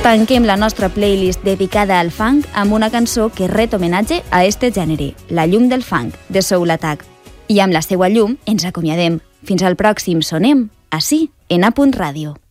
Tanquem la nostra playlist dedicada al funk amb una cançó que ret homenatge a este gènere, La llum del funk, de Soul Attack. I amb la seva llum ens acomiadem. Fins al pròxim Sonem, ací, en A.Ràdio.